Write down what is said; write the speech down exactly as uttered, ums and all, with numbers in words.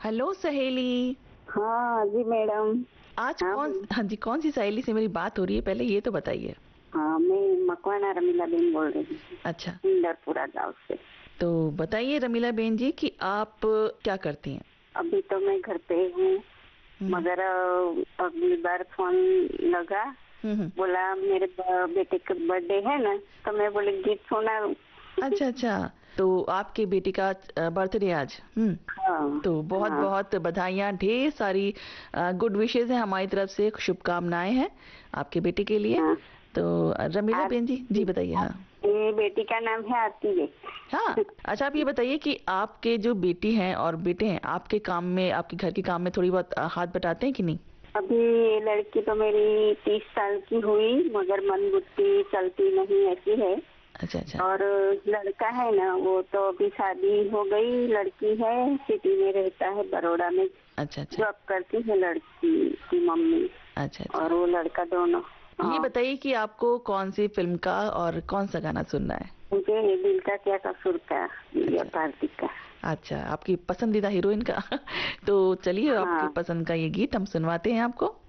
Hello सहेली। हाँ जी madam. आज हाँ कौन बोल- हाँ जी, कौन सी सहेली से मेरी बात हो रही है, पहले ये तो बताइए। हाँ, मैं मकवाना रमीला बेन बोल रही हूँ, अच्छा, इंदरपुरा गांव से। तो बताइए रमीला बेन जी कि आप क्या करती हैं। अभी तो मैं घर पे हूँ, हम्म मगर अ, अगली बार फोन लगा, हम्म हम्म। बोला मेरे ब- बेटे का बर्थडे है ना, तो मैं बोले गीत सुना। अच्छा अच्छा, तो आपके बेटी का बर्थडे आज। हम्म हाँ तो बहुत हाँ बहुत बधाइयाँ, ढेर सारी गुड विशेज हैं हमारी तरफ से, शुभकामनाएं हैं आपके बेटे के लिए। हाँ। तो रमीला बेन जी जी आरती, बताइए। हाँ ये बेटी का नाम है आरती है। हाँ। अच्छा, आप ये बताइए कि आपके जो बेटी हैं और बेटे हैं, आपके काम में, आपके घर के काम में थोड़ी बहुत अ, हाथ बटाते हैं कि नहीं। अभी ये लड़की तो मेरी तीस साल की हुई, मगर मन बुद्धि चलती नहीं ऐसी है। अच्छा अच्छा और लड़का है ना, वो तो अभी शादी हो गई, लड़की है, सिटी में रहता है, बड़ौदा में अच्छा अच्छा जॉब करती है लड़की की मम्मी, अच्छा अच्छा। और वो लड़का दोनों। ये हाँ, बताइए कि आपको कौन सी फिल्म का और कौन सा गाना सुनना है। मुझे ये दिल का क्या कसूर का, दिव्या अच्छा कार्तिक का। अच्छा, आपकी पसंदीदा हीरोइन का तो चलिए, आपकी हाँ पसंद का ये गीत हम सुनवाते हैं आपको।